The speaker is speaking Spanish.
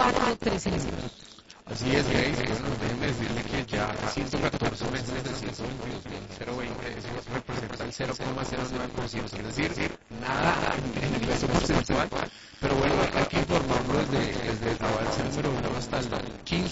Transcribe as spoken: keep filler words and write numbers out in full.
cuatro tres centímetros. Así es, Grace. Bueno, déjeme decirle que ya ciento catorce meses de ciento veintidós mil veinte, eso representa el cero coma cero nueve por ciento, es decir, nada en el peso porcentual. Pero bueno, hay que informarlo desde, desde el avance número uno hasta el quince